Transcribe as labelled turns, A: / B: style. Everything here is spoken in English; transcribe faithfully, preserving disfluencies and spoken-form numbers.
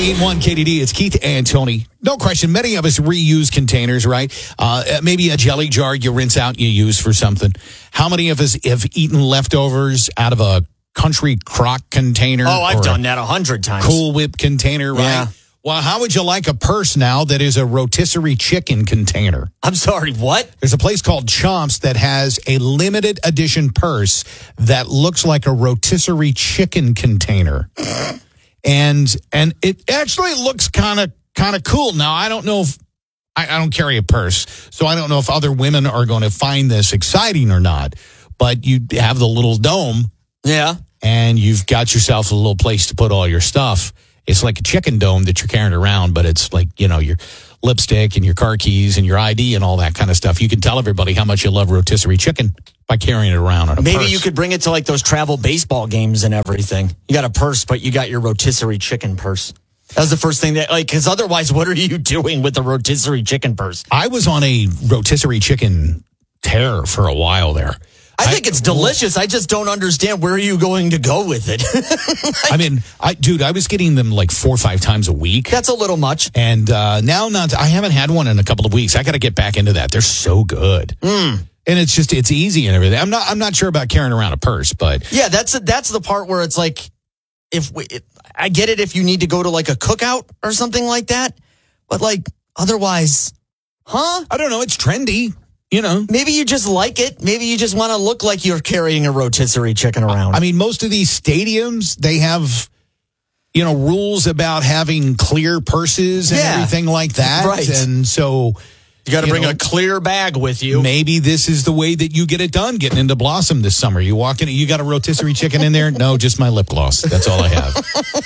A: ninety-eight point one K D D, it's Keith and Tony. No question, many of us reuse containers, right? Uh, maybe a jelly jar you rinse out and you use for something. How many of us have eaten leftovers out of a Country Crock container?
B: Oh, I've done that a hundred times.
A: Cool Whip container, right?
B: Yeah.
A: Well, how would you like a purse now that is a rotisserie chicken container?
B: I'm sorry, what?
A: There's a place called Chomps that has a limited edition purse that looks like a rotisserie chicken container. And and it actually looks kind of kind of cool. Now, I don't know if I, I don't carry a purse, so I don't know if other women are going to find this exciting or not. But you have the little dome.
B: Yeah.
A: And you've got yourself a little place to put all your stuff. It's like a chicken dome that you're carrying around, but it's like, you know, your lipstick and your car keys and your I D and all that kind of stuff. You can tell everybody how much you love rotisserie chicken by carrying it around on a
B: Maybe
A: purse.
B: you could bring it to like those travel baseball games and everything. You got a purse, but you got your rotisserie chicken purse. That was the first thing that, like, because otherwise, what are you doing with the rotisserie chicken purse?
A: I was on a rotisserie chicken tear for a while there.
B: I think I, it's delicious. I just don't understand where are you going to go with it.
A: like, I mean, I dude, I was getting them like four or five times a week.
B: That's a little much.
A: And uh, now, not I haven't had one in a couple of weeks. I got to get back into that. They're so good.
B: Mm.
A: And it's just it's easy and everything. I'm not I'm not sure about carrying around a purse, but
B: yeah, that's that's the part where it's like, if we, it, I get it if you need to go to like a cookout or something like that, but like otherwise, huh?
A: I don't know. It's trendy. You know,
B: maybe you just like it. Maybe you just want to look like you're carrying a rotisserie chicken around.
A: I mean, most of these stadiums, they have, you know, rules about having clear purses and
B: yeah.
A: everything like that.
B: Right.
A: And so
B: you got to bring know, a clear bag with you.
A: Maybe this is the way that you get it done, getting into Blossom this summer. You walk in, you got a rotisserie chicken in there? No, just my lip gloss. That's all I have.